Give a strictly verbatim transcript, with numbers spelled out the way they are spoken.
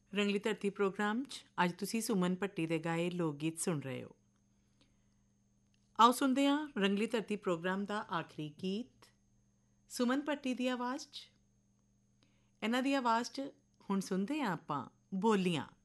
ਰੰਗਲੀ ਧਰਤੀ ਪ੍ਰੋਗਰਾਮ 'ਚ ਅੱਜ ਤੁਸੀਂ ਸੁਮਨ ਭੱਟੀ ਦੇ ਗਾਏ ਲੋਕ ਗੀਤ ਸੁਣ ਰਹੇ ਹੋ। ਆਓ ਸੁਣਦੇ ਹਾਂ ਰੰਗਲੀ ਧਰਤੀ ਪ੍ਰੋਗਰਾਮ ਦਾ ਆਖਰੀ ਗੀਤ ਸੁਮਨ ਭੱਟੀ ਦੀ ਆਵਾਜ਼ 'ਚ। ਇਹਨਾਂ ਦੀ ਆਵਾਜ਼ 'ਚ ਹੁਣ ਸੁਣਦੇ ਹਾਂ ਆਪਾਂ ਬੋਲੀਆਂ।